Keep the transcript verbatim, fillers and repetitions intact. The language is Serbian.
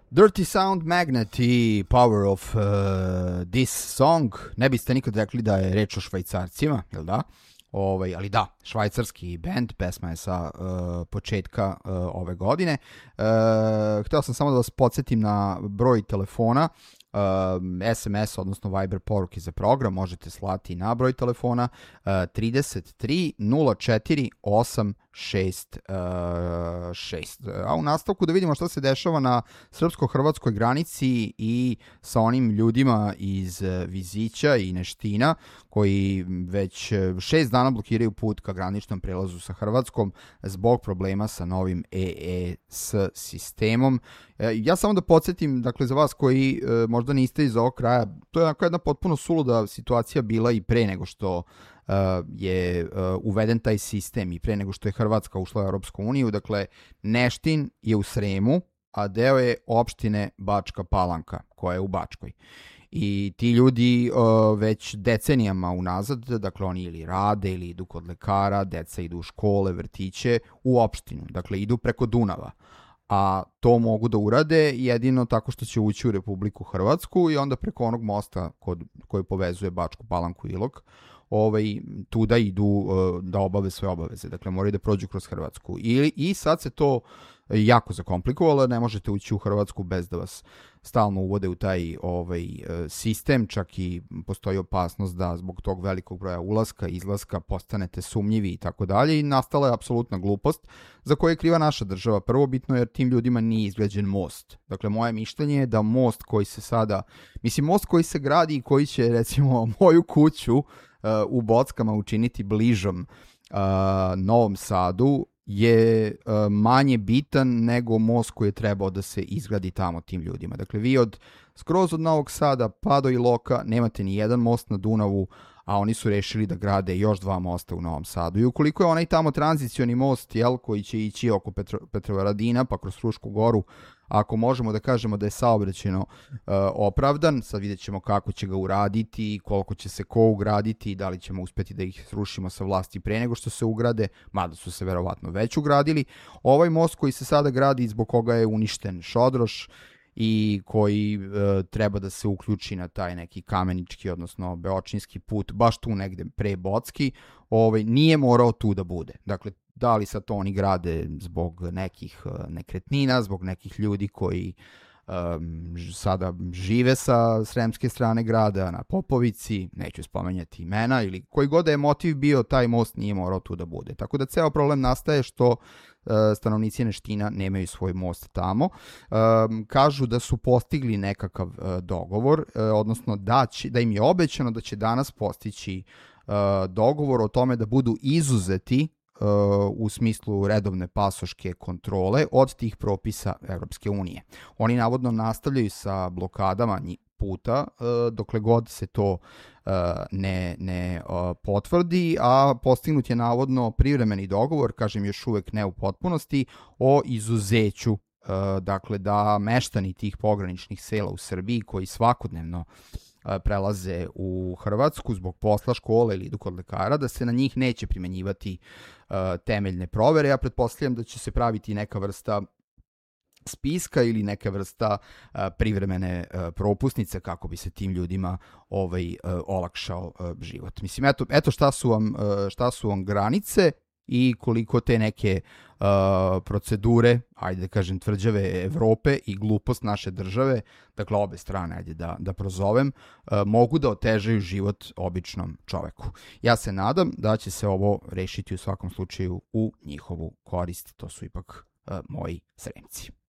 Dirty Sound Magnet i Power of uh, This Song. Ne biste nikad rekli da je reč o Švajcarcima, jel da? Ovaj, ali da, švajcarski band, pesma je sa uh, početka uh, ove godine. Uh, hteo sam samo da vas podsjetim na broj telefona, uh, S M S, odnosno Viber poruke za program, možete slati na broj telefona uh, trideset tri nula četiri osam šest šest. A u nastavku da vidimo šta se dešava na srpsko-hrvatskoj granici i sa onim ljudima iz Vizića i Neština koji već šest dana blokiraju put ka graničnom prelazu sa Hrvatskom zbog problema sa novim E E S sistemom. Ja samo da podsjetim, dakle, za vas koji možda niste iz ovog kraja, to je jedna potpuno suluda situacija bila i pre nego što Uh, je uh, uveden taj sistem i pre nego što je Hrvatska ušla u Europsku uniju. Dakle, Neštin je u Sremu, a deo je opštine Bačka Palanka, koja je u Bačkoj. I ti ljudi uh, već decenijama unazad, dakle oni ili rade ili idu kod lekara, deca idu u škole, vrtiće, u opštinu. Dakle, idu preko Dunava. A to mogu da urade jedino tako što će ući u Republiku Hrvatsku i onda preko onog mosta kod, koji povezuje Bačku Palanku i Ilok, ovaj, tu da idu uh, da obave sve obaveze. Dakle, moraju da prođu kroz Hrvatsku. I, i sad se to jako zakomplikovalo, ne možete ući u Hrvatsku bez da vas stalno uvode u taj ovaj, sistem, čak i postoji opasnost da zbog tog velikog broja ulaska, izlaska postanete sumnjivi i tako dalje i nastala je apsolutna glupost za koju je kriva naša država. Prvobitno jer tim ljudima nije izgrađen most. Dakle, moje mišljenje je da most koji se sada, mislim most koji se gradi i koji će recimo moju kuću uh, u Bockama učiniti bližom uh, Novom Sadu, je uh, manje bitan nego most koji je trebao da se izgradi tamo tim ljudima. Dakle, vi od skroz od Novog Sada pa do Iloka nemate ni jedan most na Dunavu, a oni su rešili da grade još dva mosta u Novom Sadu. I ukoliko je onaj tamo tranzicioni most, jel, koji će ići oko Petro, Petrovaradina pa kroz Frušku goru, ako možemo da kažemo da je saobraćajno uh, opravdan, sad vidjet ćemo kako će ga uraditi, koliko će se ko ugraditi, da li ćemo uspeti da ih srušimo sa vlasti pre nego što se ugrade, mada su se verovatno već ugradili. Ovaj most koji se sada gradi, zbog koga je uništen Šodroš i koji uh, treba da se uključi na taj neki kamenički, odnosno beočinski put, baš tu negde pre Bocki, ovaj, nije morao tu da bude. Dakle, da li sad to oni grade zbog nekih uh, nekretnina, zbog nekih ljudi koji um, sada žive sa sremske strane grada na Popovici, neću spomenjati imena, ili koji god da je motiv bio, taj most nije morao tu da bude. Tako da ceo problem nastaje što uh, stanovnici Neština nemaju svoj most tamo. Um, kažu da su postigli nekakav uh, dogovor, uh, odnosno da, će, da im je obećano da će danas postići uh, dogovor o tome da budu izuzeti Uh, u smislu redovne pasoške kontrole od tih propisa Evropske unije. Oni navodno nastavljaju sa blokadama puta uh, dokle god se to uh, ne, ne uh, potvrdi, a postignut je navodno privremeni dogovor, kažem još uvek ne u potpunosti, o izuzeću, uh, dakle da meštani tih pograničnih sela u Srbiji koji svakodnevno prelaze u Hrvatsku zbog posla, škole ili idu kod lekara, da se na njih neće primenjivati uh, temeljne provere. Ja pretpostavljam da će se praviti neka vrsta spiska ili neka vrsta uh, privremene uh, propusnice kako bi se tim ljudima ovaj, uh, olakšao uh, život. Mislim, eto, eto šta su vam, uh, šta su vam granice i koliko te neke uh, procedure, ajde da kažem tvrđave Evrope i glupost naše države, dakle obe strane, ajde da, da prozovem, uh, mogu da otežaju život običnom čoveku. Ja se nadam da će se ovo rešiti u svakom slučaju u njihovu korist, to su ipak uh, moji Sremci.